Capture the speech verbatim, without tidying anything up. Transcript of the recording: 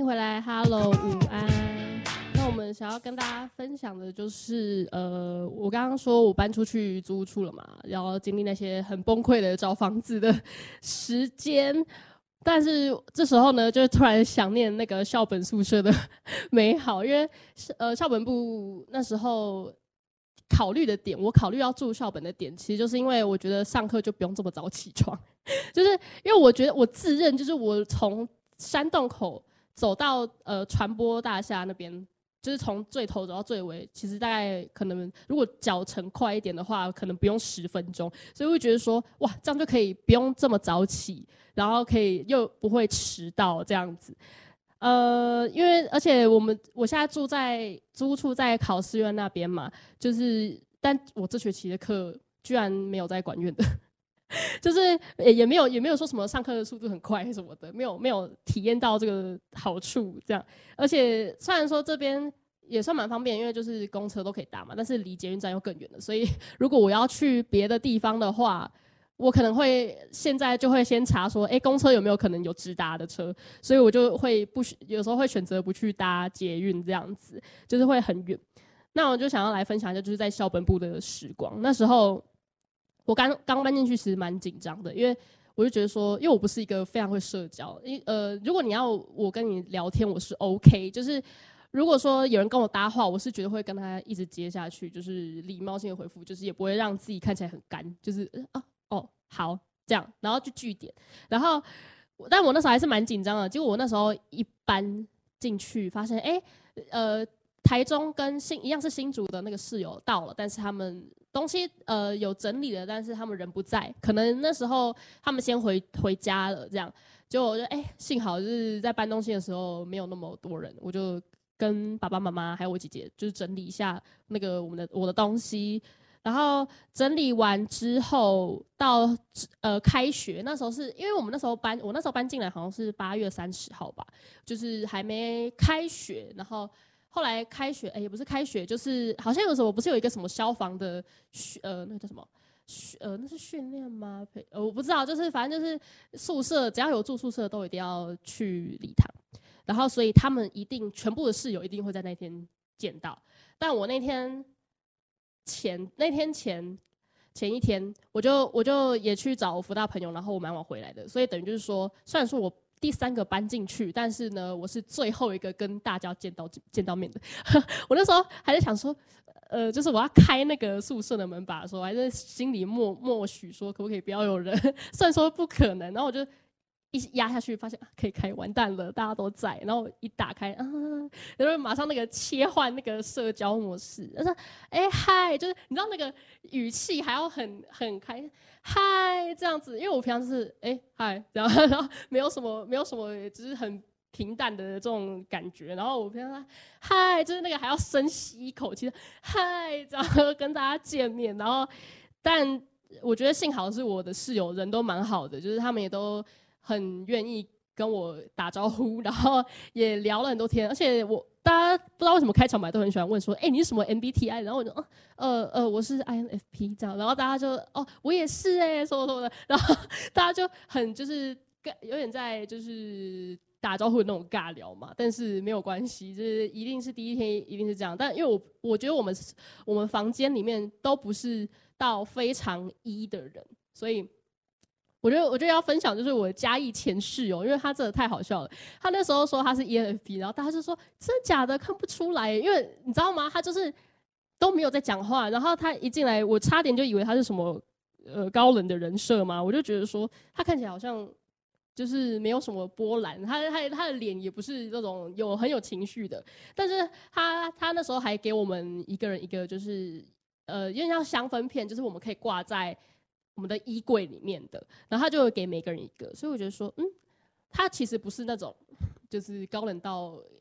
迎回来 ，Hello， 午安。那我们想要跟大家分享的就是，呃，我刚刚说我搬出去租屋处了嘛，然后经历那些很崩溃的找房子的时间，但是这时候呢，就突然想念那个校本宿舍的美好，因为呃校本部那时候考虑的点，我考虑要住校本的点，其实就是因为我觉得上课就不用这么早起床，就是因为我觉得我自认就是我从山洞口走到呃传播大厦那边，就是从最头走到最尾，其实大概可能如果脚程快一点的话，可能不用十分钟，所以我会觉得说，哇，这样就可以不用这么早起，然后可以又不会迟到这样子。呃，因为而且我们我现在住在租屋处在考试院那边嘛，就是但我这学期的课居然没有在管院的。就是也没有也没有说什么上课的速度很快什么的，没有没有体验到这个好处这样。而且虽然说这边也算蛮方便，因为就是公车都可以搭嘛，但是离捷运站又更远了，所以如果我要去别的地方的话，我可能会现在就会先查说，哎，公车有没有可能有直达的车，所以我就会不有时候会选择不去搭捷运这样子，就是会很远。那我就想要来分享一下，就是在校本部的时光，那时候。我刚刚搬进去，其实蛮紧张的，因为我就觉得说，因为我不是一个非常会社交，因呃，如果你要我跟你聊天，我是 OK， 就是如果说有人跟我搭话，我是觉得会跟他一直接下去，就是礼貌性的回复，就是也不会让自己看起来很干，就是啊哦好这样，然后就句点，然后但我那时候还是蛮紧张的，结果我那时候一搬进去，发现哎呃。台中跟新一样是新竹的那个室友到了，但是他们东西呃有整理了，但是他们人不在，可能那时候他们先回回家了，这样。结果我就哎、欸，幸好就是在搬东西的时候没有那么多人，我就跟爸爸妈妈还有我姐姐就是整理一下那个我们的我的东西，然后整理完之后到呃开学那时候是因为我们那时候搬，我那时候搬进来好像是八月三十号吧，就是还没开学，然后。后来开学，哎、欸，也不是开学，就是好像有什么，不是有一个什么消防的，呃，那个叫什么，呃，那是训练吗？呃，我不知道，就是反正就是宿舍，只要有住宿舍都一定要去礼堂，然后所以他们一定全部的室友一定会在那天见到。但我那天前那天前前一天，我就我就也去找我福大朋友，然后我蛮晚回来的，所以等于就是说，虽然说我。第三个搬进去，但是呢，我是最后一个跟大家见到见到面的。我那时候还在想说，呃，就是我要开那个宿舍的门把的时候，还在心里默默许说，可不可以不要有人？虽然说不可能，然后我就一压下去，发现、啊、可以开，完蛋了，大家都在。然后一打开，啊，然后马上那个切换那个社交模式，他说：“哎嗨，就是你知道那个语气还要很很开。”嗨，这样子，因为我平常就是哎嗨，然后然后没有什么没有什么，只是很平淡的这种感觉。然后我平常嗨，就是那个还要深吸一口气，嗨，然后跟大家见面。然后，但我觉得幸好是我的室友人都蛮好的，就是他们也都很愿意跟我打招呼，然后也聊了很多天，而且我。大家不知道为什么开场白都很喜欢问说，哎、欸，你是什么 M B T I？ 然后我就，哦、呃呃，我是 I N F P 这样，然后大家就，哦，我也是哎、欸，什么什么的，然后大家就很就是有点在就是打招呼的那种尬聊嘛，但是没有关系，就是一定是第一天一定是这样，但因为我我觉得我们我们房间里面都不是到非常 E 的人，所以。我觉得，我觉得要分享就是我的嘉义前室友，因为他真的太好笑了。他那时候说他是 E N F P， 然后大家就说真的假的，看不出来。因为你知道吗？他就是都没有在讲话，然后他一进来，我差点就以为他是什么呃高冷的人设嘛。我就觉得说他看起来好像就是没有什么波澜，他他他的脸也不是那种有很有情绪的。但是他他那时候还给我们一个人一个就是呃有点像香氛片，就是我们可以挂在。我们的衣柜里面的，然后他就会给每个人一个，所以我觉得说，嗯，他其实不是那种就是高冷到